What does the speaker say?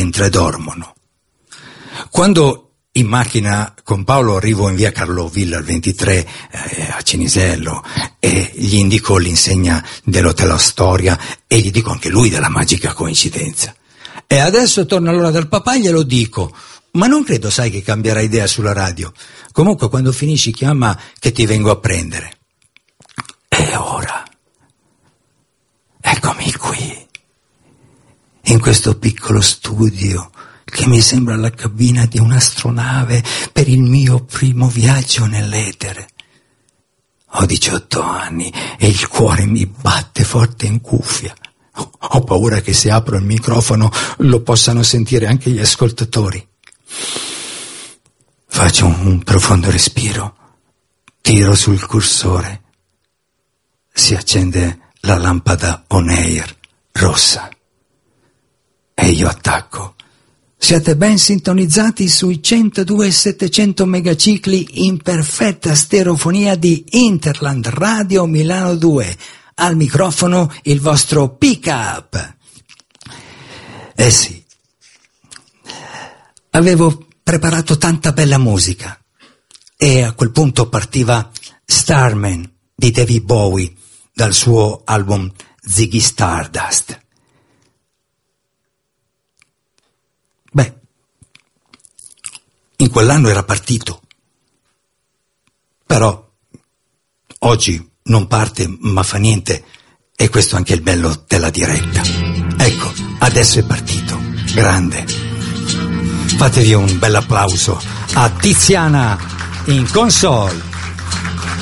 mentre dormono. Quando in macchina con Paolo arrivo in via Carlo Villa al 23 a Cinisello e gli indico l'insegna dell'Hotel Astoria e gli dico anche lui della magica coincidenza. E adesso torno all'ora del papà e glielo dico, ma non credo, sai, che cambierà idea sulla radio. Comunque quando finisci chiama che ti vengo a prendere. E ora, eccomi qui, in questo piccolo studio che mi sembra la cabina di un'astronave per il mio primo viaggio nell'etere. Ho 18 anni e il cuore mi batte forte in cuffia. Ho paura che se apro il microfono lo possano sentire anche gli ascoltatori. Faccio un profondo respiro, tiro sul cursore, si accende la lampada on-air rossa e io attacco. Siete ben sintonizzati sui 102.700 megacicli in perfetta stereofonia di Interland Radio Milano 2. Al microfono il vostro pick-up. Eh sì, avevo preparato tanta bella musica e a quel punto partiva Starman di David Bowie dal suo album Ziggy Stardust. Beh, in quell'anno era partito, però oggi non parte, ma fa niente, e questo è anche il bello della diretta. Ecco, adesso è partito, grande. Fatevi un bel applauso a Tiziana in console.